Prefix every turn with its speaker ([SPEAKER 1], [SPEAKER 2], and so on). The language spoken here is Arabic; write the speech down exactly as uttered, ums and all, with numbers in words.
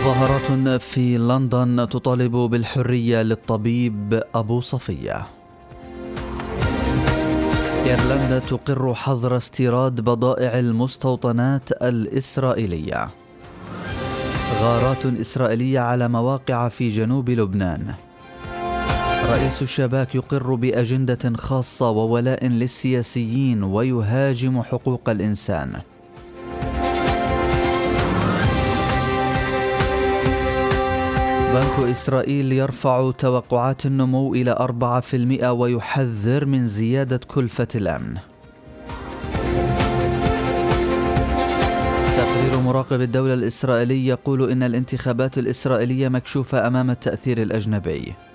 [SPEAKER 1] مظاهرات في لندن تطالب بالحرية للطبيب أبو صفية. إيرلندا تقر حظر استيراد بضائع المستوطنات الإسرائيلية. غارات إسرائيلية على مواقع في جنوب لبنان. رئيس الشباك يقر بأجندة خاصة وولاء للسياسيين ويهاجم حقوق الإنسان. بنك إسرائيل يرفع توقعات النمو إلى أربعة بالمئة ويحذر من زيادة كلفة الأمن. تقرير مراقب الدولة الإسرائيلي يقول إن الانتخابات الإسرائيلية مكشوفة أمام التأثير الأجنبي.